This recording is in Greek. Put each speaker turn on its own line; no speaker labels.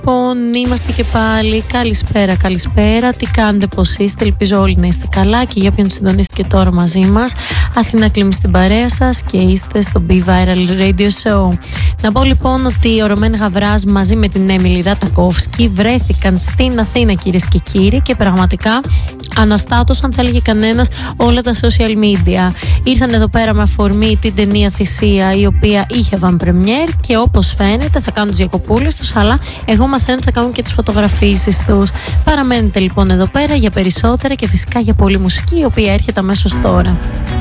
Λοιπόν, είμαστε και πάλι. Καλησπέρα. Τι κάνετε, πώς είστε? Ελπίζω όλοι να είστε καλά. Και για όποιον συντονίστηκε τώρα μαζί μας, Αθηνά Κλίμη στην παρέα σας και είστε στο Be Viral Radio Show. Να πω λοιπόν ότι ο Ρωμέν Γαβράς μαζί με την Έμιλι Ρατακόφσκι βρέθηκαν στην Αθήνα, κυρίες και κύριοι, και πραγματικά αναστάτωσαν, θα έλεγε κανένας, όλα τα social media. Ήρθαν εδώ πέρα με αφορμή την ταινία Θυσία, η οποία είχε avant-première, και όπως φαίνεται θα κάνουν τις διακοπούλες τους, αλλά εγώ μαθαίνω ότι θα κάνουν και τις φωτογραφίσεις τους. Παραμένετε λοιπόν εδώ πέρα για περισσότερα και φυσικά για πολλή μουσική, η οποία έρχεται αμέσως τώρα.